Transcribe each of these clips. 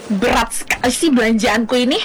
Berat sekali sih belanjaanku ini.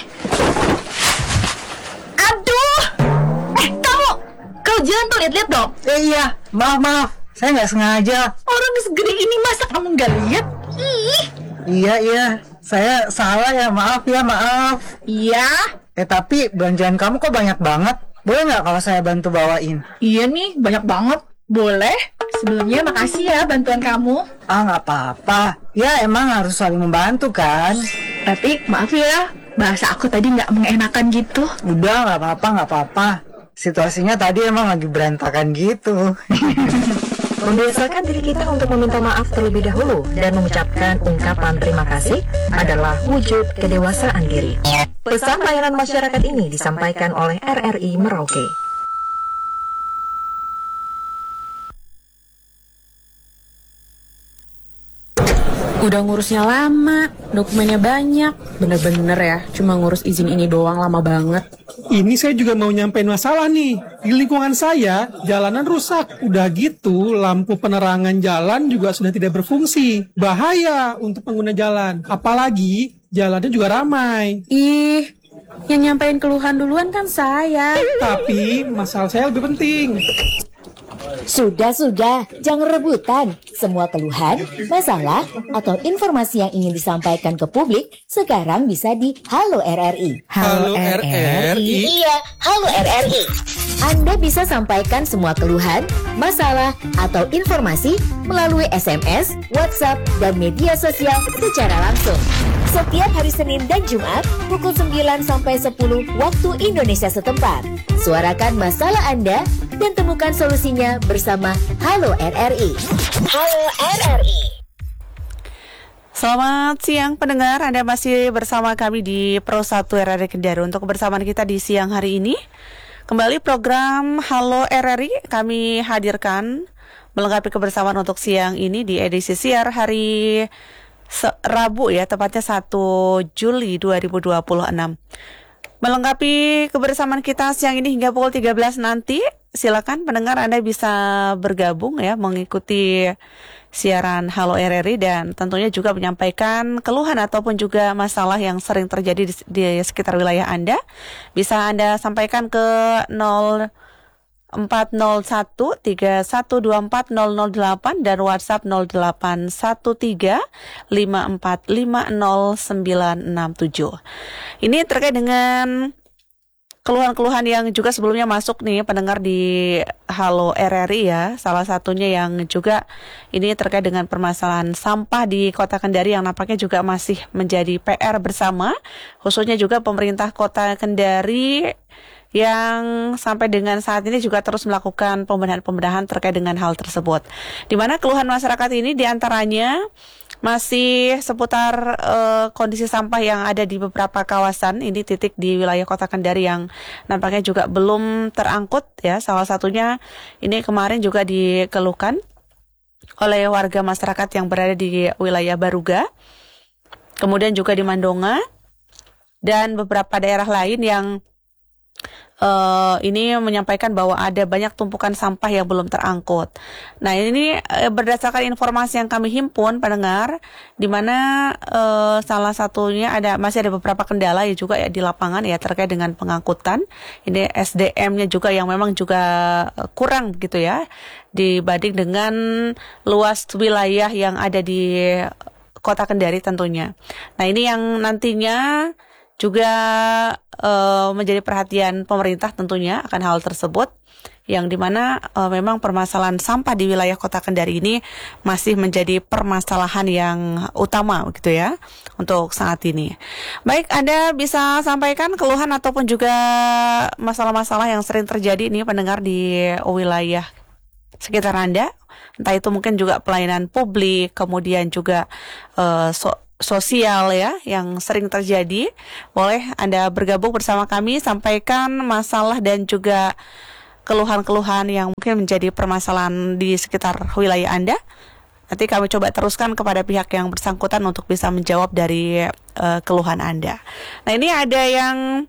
Aduh. Kau jalan tuh lihat-lihat dong. Iya, maaf. Saya nggak sengaja. Orang segede ini masa kamu nggak lihat? Ih. Iya. Saya salah ya, maaf ya, maaf. Iya. Tapi belanjaan kamu kok banyak banget. Boleh nggak kalau saya bantu bawain? Iya nih, banyak banget. Boleh. Sebelumnya makasih ya bantuan kamu. Nggak apa-apa. Ya emang harus saling membantu kan. Tapi maaf ya, bahasa aku tadi nggak mengenakan gitu. Udah, nggak apa-apa. Situasinya tadi emang lagi berantakan gitu. Membiasakan diri kita untuk meminta maaf terlebih dahulu dan mengucapkan ungkapan terima kasih adalah wujud kedewasaan diri. Pesan layanan masyarakat ini disampaikan oleh RRI Merauke. Udah ngurusnya lama, dokumennya banyak. Bener-bener ya, cuma ngurus izin ini doang lama banget. Ini saya juga mau nyampein masalah nih. Di lingkungan saya, jalanan rusak. Udah gitu, lampu penerangan jalan juga sudah tidak berfungsi. Bahaya untuk pengguna jalan. Apalagi, jalannya juga ramai. Ih, yang nyampein keluhan duluan kan saya. Tapi, masalah saya lebih penting. Sudah, jangan rebutan. Semua keluhan, masalah, atau informasi yang ingin disampaikan ke publik sekarang bisa di Halo RRI. Halo RRI? Iya, Halo RRI. Anda bisa sampaikan semua keluhan, masalah, atau informasi melalui SMS, WhatsApp, dan media sosial secara langsung. Setiap hari Senin dan Jumat, pukul 9 sampai 10 waktu Indonesia setempat. Suarakan masalah Anda dan temukan solusinya bersama Halo RRI. Halo RRI. Selamat siang pendengar, Anda masih bersama kami di Pro 1 RRI Kendari. Untuk kebersamaan kita di siang hari ini, kembali program Halo RRI kami hadirkan melengkapi kebersamaan untuk siang ini di edisi siar hari Rabu ya, tepatnya 1 Juli 2026. Melengkapi kebersamaan kita siang ini hingga pukul 13 nanti, silakan pendengar Anda bisa bergabung ya, mengikuti siaran Halo RRI dan tentunya juga menyampaikan keluhan ataupun juga masalah yang sering terjadi di sekitar wilayah Anda. Bisa Anda sampaikan ke 0401-3124-008 dan WhatsApp 0813-5450-967. Ini terkait dengan keluhan-keluhan yang juga sebelumnya masuk nih pendengar di Halo RRI ya. Salah satunya yang juga ini terkait dengan permasalahan sampah di Kota Kendari yang nampaknya juga masih menjadi PR bersama, khususnya juga pemerintah Kota Kendari yang sampai dengan saat ini juga terus melakukan pembenahan-pembenahan terkait dengan hal tersebut. Di mana keluhan masyarakat ini diantaranya masih seputar kondisi sampah yang ada di beberapa kawasan. Ini titik di wilayah Kota Kendari yang nampaknya juga belum terangkut ya. Salah satunya ini kemarin juga dikeluhkan oleh warga masyarakat yang berada di wilayah Baruga, kemudian juga di Mandonga dan beberapa daerah lain yang ini menyampaikan bahwa ada banyak tumpukan sampah yang belum terangkut. Nah ini berdasarkan informasi yang kami himpun pendengar, di mana salah satunya masih ada beberapa kendala ya juga ya di lapangan ya terkait dengan pengangkutan. Ini SDM-nya juga yang memang juga kurang gitu ya dibanding dengan luas wilayah yang ada di Kota Kendari tentunya. Nah ini yang nantinya juga menjadi perhatian pemerintah tentunya akan hal tersebut, yang dimana memang permasalahan sampah di wilayah Kota Kendari ini masih menjadi permasalahan yang utama gitu ya untuk saat ini. Baik, Anda bisa sampaikan keluhan ataupun juga masalah-masalah yang sering terjadi nih pendengar di wilayah sekitar Anda, entah itu mungkin juga pelayanan publik, kemudian juga sosial ya yang sering terjadi. Boleh Anda bergabung bersama kami, sampaikan masalah dan juga keluhan-keluhan yang mungkin menjadi permasalahan di sekitar wilayah Anda. Nanti kami coba teruskan kepada pihak yang bersangkutan untuk bisa menjawab dari keluhan Anda. Nah ini ada yang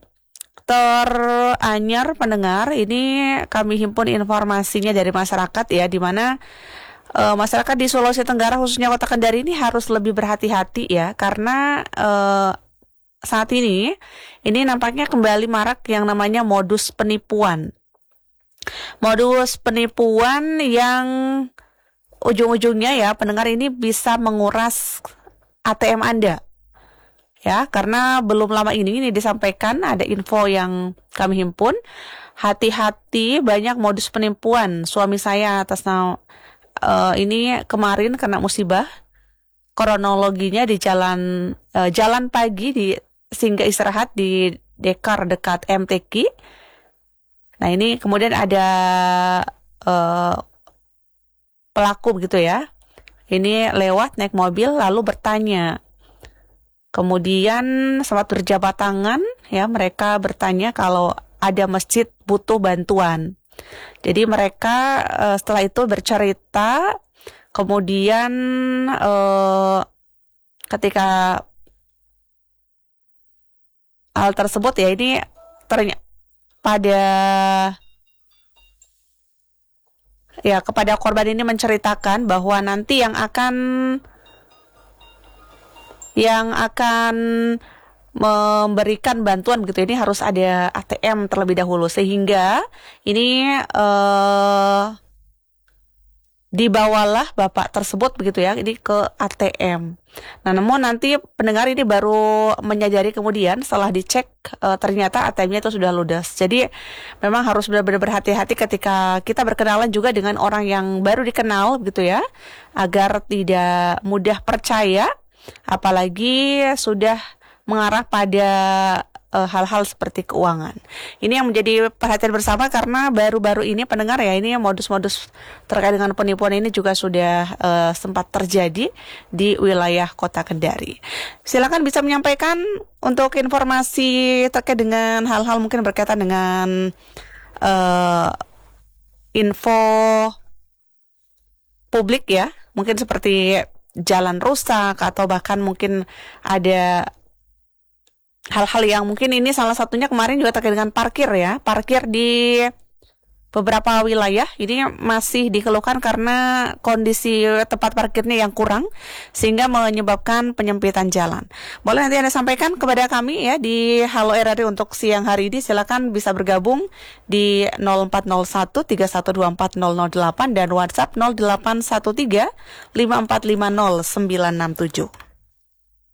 teranyar pendengar, ini kami himpun informasinya dari masyarakat ya, di mana masyarakat di Sulawesi Tenggara khususnya Kota Kendari ini harus lebih berhati-hati ya, karena saat ini nampaknya kembali marak yang namanya modus penipuan. Modus penipuan yang ujung-ujungnya ya pendengar ini bisa menguras ATM Anda. Ya, karena belum lama ini disampaikan ada info yang kami himpun, hati-hati banyak modus penipuan. Suami saya atas nama ini kemarin kena musibah. Kronologinya di jalan pagi di singgah istirahat di Dekar dekat MTQ. Nah, ini kemudian ada pelaku begitu ya. Ini lewat naik mobil lalu bertanya. Kemudian sempat berjabat tangan ya, mereka bertanya kalau ada masjid butuh bantuan. Jadi mereka setelah itu bercerita, kemudian ketika hal tersebut ya ini ternyata kepada korban ini menceritakan bahwa nanti yang akan memberikan bantuan begitu ini harus ada ATM terlebih dahulu, sehingga ini dibawalah bapak tersebut begitu ya ini ke ATM. Nah, namun nanti pendengar ini baru menyadari kemudian setelah dicek ternyata ATM-nya itu sudah ludes. Jadi memang harus benar-benar berhati-hati ketika kita berkenalan juga dengan orang yang baru dikenal gitu ya, agar tidak mudah percaya apalagi sudah mengarah pada hal-hal seperti keuangan. Ini yang menjadi perhatian bersama karena baru-baru ini pendengar ya, ini modus-modus terkait dengan penipuan ini juga sudah sempat terjadi di wilayah Kota Kendari. Silakan bisa menyampaikan untuk informasi terkait dengan hal-hal mungkin berkaitan dengan info publik ya, mungkin seperti jalan rusak atau bahkan mungkin ada hal-hal yang mungkin ini salah satunya kemarin juga terkait dengan parkir ya. Parkir di beberapa wilayah ini masih dikeluhkan karena kondisi tempat parkirnya yang kurang sehingga menyebabkan penyempitan jalan. Boleh nanti Anda sampaikan kepada kami ya di Halo RRI untuk siang hari ini. Silakan bisa bergabung di 0401 3124 008 dan WhatsApp 0813 5450 967.